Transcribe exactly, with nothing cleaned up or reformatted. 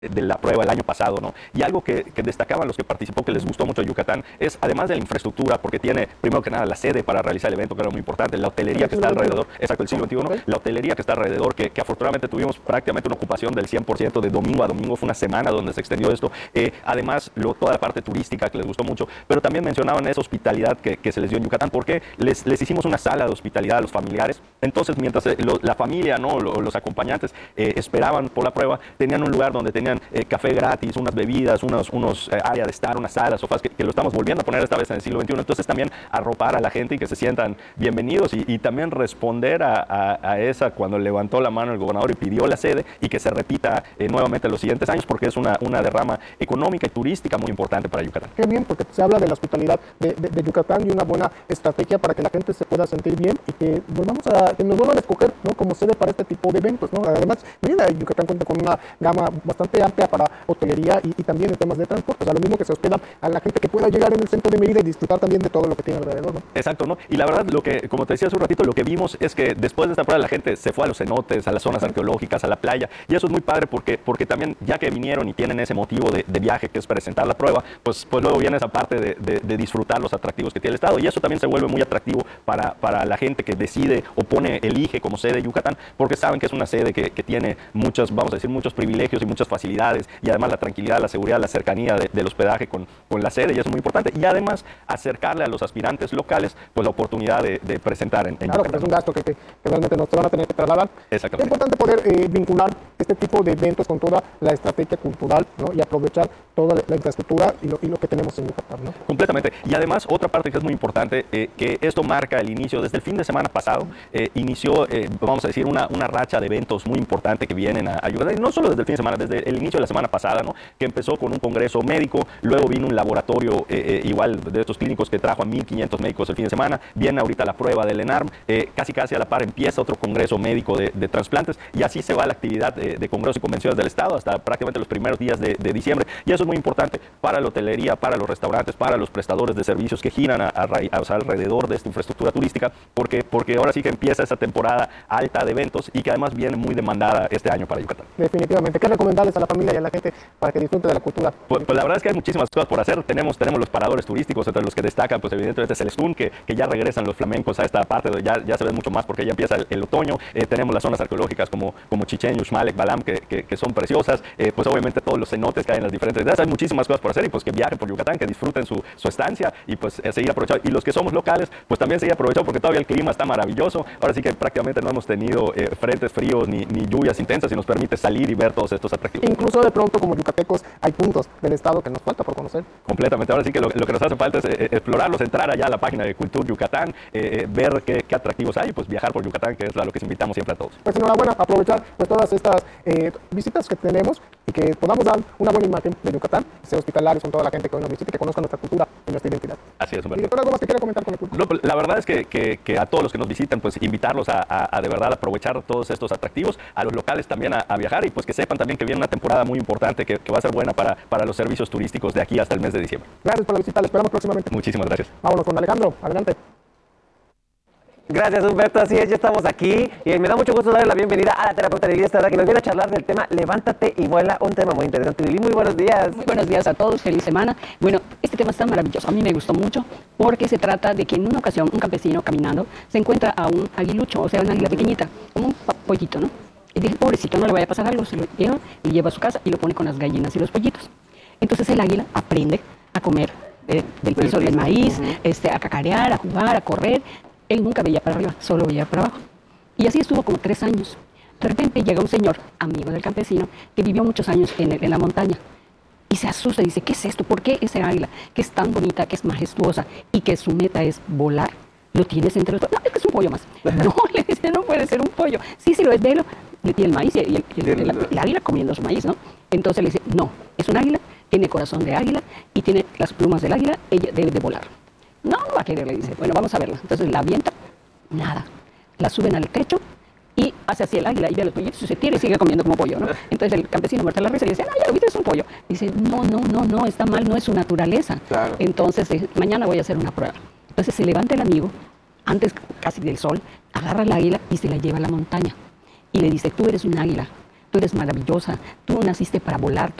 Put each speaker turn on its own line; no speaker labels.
de la prueba el año pasado, ¿no? Y algo que, que destacaban los que participó, que les gustó mucho a Yucatán, es además de la infraestructura, porque tiene primero que nada la sede para realizar el evento, que era muy importante, la hotelería que está alrededor, exacto, el siglo veintiuno, okay. La hotelería que está alrededor, que, que afortunadamente tuvimos prácticamente una ocupación del cien por ciento de domingo a domingo, fue una semana donde se extendió esto, eh, además lo, toda la parte turística que les gustó mucho, pero también mencionaban esa hospitalidad que, que se les dio en Yucatán, porque les, les hicimos una sala de hospitalidad a los familiares, entonces mientras eh, lo, la familia, ¿no? Los, los acompañantes eh, esperaban por la prueba, tenían un lugar donde tenían eh, café gratis, unas bebidas, unos, unos eh, áreas de estar, unas salas, sofás, que, que lo estamos volviendo a poner esta vez en el siglo veintiuno. Entonces también arropar a la gente y que se sientan bienvenidos y, y también responder a, a, a esa cuando levantó la mano el gobernador y pidió la sede y que se repita eh, nuevamente en los siguientes años, porque es una, una derrama económica y turística muy importante para Yucatán.
Qué bien, porque se habla de la hospitalidad de, de, de Yucatán y una buena estrategia para que la gente se pueda sentir bien y que volvamos a, que nos vuelvan a escoger, ¿no? Como sede para este tipo de eventos, ¿no? Además, mira, Yucatán cuenta con una gama bastante amplia para hotelería y, y también en temas de transporte, o sea, lo mismo que se hospeda a la gente que pueda llegar en el centro de Mérida y disfrutar también de todo lo que tiene alrededor, ¿no?
Exacto, ¿no? Y la verdad, lo que, como te decía hace un ratito, lo que vimos es que después de esta prueba la gente se fue a los cenotes, a las zonas arqueológicas, a la playa, y eso es muy padre porque, porque también, ya que vinieron y tienen ese motivo de, de viaje que es presentar la prueba, pues, pues luego viene esa parte de, de, de disfrutar los atractivos que tiene el Estado, y eso también se vuelve muy atractivo para, para la gente que decide o pone, elige como sede Yucatán, porque saben que es una sede que, que tiene muchos, vamos a decir, muchos privilegios y muchas facilidades, y además la tranquilidad, la seguridad, la cercanía de, del hospedaje con, con la sede, y eso es muy importante, y además acercarle a los aspirantes locales pues la oportunidad de, de presentar en, en
claro,
Yucatán.
Que es un gasto que, que, que realmente no se van a tener que trasladar.
Exactamente.
Es importante poder eh, vincular este tipo de eventos con toda la estrategia cultural, ¿no? Y aprovechar toda la infraestructura y lo, y lo que tenemos en Yucatán, ¿no?
Completamente. Y además, otra parte que es muy importante, eh, que esto marca el inicio, desde el fin de semana pasado, eh, inició, eh, vamos a decir, una, una racha de eventos muy importante que vienen a, a Yucatán, y no solo desde el fin de semana, desde el inicio de la semana pasada, ¿no? Que empezó con un congreso médico, luego vino un laboratorio eh, eh, igual de estos clínicos que trajo a mil quinientos médicos el fin de semana, viene ahorita la prueba del ENARM, eh, casi casi a la par empieza otro congreso médico de, de trasplantes, y así se va la actividad de, de congresos y convenciones del Estado hasta prácticamente los primeros días de, de diciembre, y eso es muy importante para la hotelería, para los restaurantes, para los prestadores de servicios que giran a, a, a, o sea, alrededor de esta infraestructura turística, porque, porque ahora sí que empieza esa temporada alta de eventos y que además viene muy demandada este año para Yucatán.
Definitivamente. ¿Qué recomendarles a la familia y a la gente para que disfrute de la cultura?
Pues, pues la verdad es que hay muchísimas cosas por hacer. Tenemos, tenemos los paradores turísticos, entre los que destacan, pues evidentemente es el Estún, que, que ya regresan los flamencos a esta parte, donde ya, ya se ve mucho más porque ya empieza el, el otoño. Eh, tenemos las zonas arqueológicas como, como Chichén, Uxmalec, Balam, que, que, que son preciosas. Eh, pues obviamente todos los cenotes que hay en las diferentes edades. Hay muchísimas cosas por hacer y pues que viajen por Yucatán, que disfruten su, su estancia y pues eh, seguir aprovechando. Y los que somos locales, pues también seguir aprovechando porque todavía el clima está maravilloso. Ahora sí que prácticamente no hemos tenido eh, frentes fríos ni, ni lluvias intensas y nos permite salir y ver todos estos atractivos.
Incluso de pronto como yucatecos hay puntos del Estado que nos falta por conocer.
Completamente. Ahora sí que lo, lo que nos hace falta es eh, explorarlos, entrar allá a la página de Cultura Yucatán, eh, eh, ver qué, qué atractivos hay y pues viajar por Yucatán, que es a lo que invitamos siempre a todos.
Pues enhorabuena, aprovechar pues todas estas eh, visitas que tenemos y que podamos dar una buena imagen de Yucatán, ser hospitalarios con toda la gente que hoy nos visite, que conozcan nuestra cultura y nuestra identidad.
Así es, Humberto.
¿Y doctor, algo más que quiera comentar con el público?
No, la verdad es que, que, que a todos los que nos visiten, pues invitarlos a, a, a de verdad aprovechar todos estos atractivos, a los locales también a, a viajar y pues que sepan también que viene una temporada muy importante que, que va a ser buena para, para los servicios turísticos de aquí hasta el mes de diciembre.
Gracias por la visita, la esperamos próximamente.
Muchísimas gracias.
Vámonos con Alejandro, adelante.
Gracias, Humberto, así es, ya estamos aquí y me da mucho gusto darle la bienvenida a la terapeuta de vida esta hora que nos viene a charlar del tema Levántate y vuela, un tema muy interesante. Lili, muy buenos días.
Muy buenos días a todos, feliz semana. Bueno, este tema está maravilloso, a mí me gustó mucho porque se trata de que en una ocasión un campesino caminando se encuentra a un aguilucho, o sea, una águila pequeñita, como un pollito, ¿no? Y dije, pobrecito, no le vaya a pasar algo, se lo lleva y lleva a su casa y lo pone con las gallinas y los pollitos. Entonces el águila aprende a comer eh, del piso del maíz, uh-huh. este, a cacarear, a jugar, a correr. Él nunca veía para arriba, solo veía para abajo. Y así estuvo como tres años. De repente llega un señor, amigo del campesino, que vivió muchos años en, el, en la montaña. Y se asusta y dice, ¿qué es esto? ¿Por qué ese águila, que es tan bonita, que es majestuosa y que su meta es volar, lo tienes entre los... No, es que es un pollo más. No, le dice, no puede ser un pollo. Sí, sí, lo es, velo. Le tiene el maíz y el, el, el, el, el, el águila comiendo su maíz, ¿no? Entonces le dice, no, es un águila, tiene corazón de águila y tiene las plumas del águila, ella debe de volar. No, no va a querer, le dice. Bueno, vamos a verla. Entonces la avienta, nada. La suben al techo y hace así el águila y ve a los pollitos y se tira y sigue comiendo como pollo, ¿no? Entonces el campesino muerto la risa y dice, no, ya lo viste, es un pollo. Dice, no, no, no, no, está mal, no es su naturaleza. Claro. Entonces, eh, mañana voy a hacer una prueba. Entonces se levanta el amigo, antes casi del sol, agarra el águila y se la lleva a la montaña. Y le dice, tú eres un águila, tú eres maravillosa, tú naciste para volar.